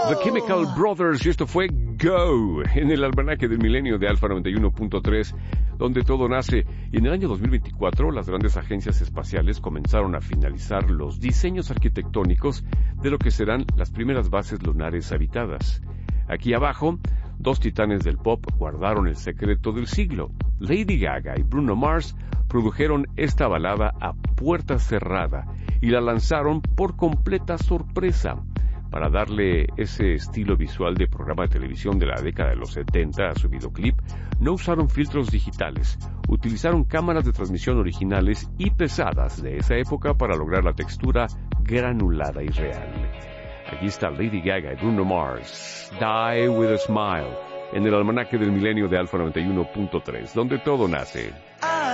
The Chemical Brothers, y esto fue Go, en el almanaque del milenio de Alfa 91.3, donde todo nace. Y en el año 2024, las grandes agencias espaciales comenzaron a finalizar los diseños arquitectónicos de lo que serán las primeras bases lunares habitadas. Aquí abajo, dos titanes del pop guardaron el secreto del siglo. Lady Gaga y Bruno Mars produjeron esta balada a puerta cerrada y la lanzaron por completa sorpresa. Para darle ese estilo visual de programa de televisión de la década de los 70 a su videoclip, no usaron filtros digitales, utilizaron cámaras de transmisión originales y pesadas de esa época para lograr la textura granulada y real. Aquí está Lady Gaga y Bruno Mars, Die With A Smile, en el almanaque del milenio de Alfa 91.3, donde todo nace.